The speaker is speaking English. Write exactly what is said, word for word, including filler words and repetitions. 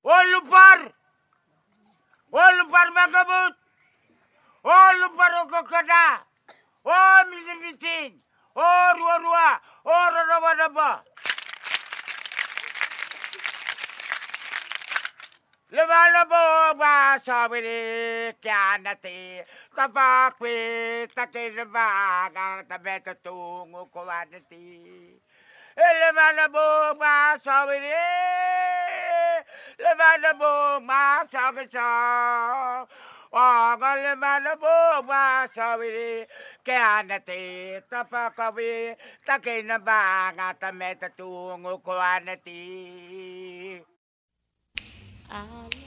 O lupar! O lupar magabut! O lupar o kakada! O misin-misin! O rua-rua! O raraba-raba! Lumalabo ba sabiri kya nati kapakwi takilaba tabeto tungo kuwanati. Lumalabo ba sabiri lumalabo ba sabisa. Oga lumalabo ba sabiri kya nati kapakwi takilaba tabeto tungo kuwanati.